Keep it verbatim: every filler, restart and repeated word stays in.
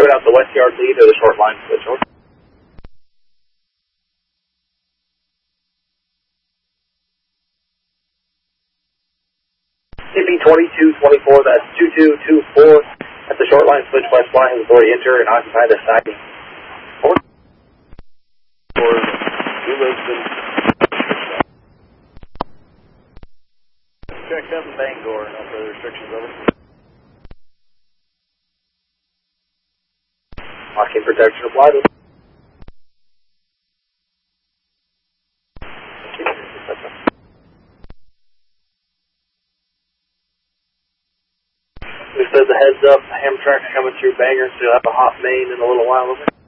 Coming out the west yard lead or the short line switch. Over. C P twenty-two twenty-four, that's two two two four at the short line switch. West line has authority to enter and occupy the siding. Over. For New Lisbon. Check seven Bangor, no further restrictions, over. Locking protection applied. We said the heads up, Hamtramck coming through Bangor, so you'll have a hot main in a little while. Over.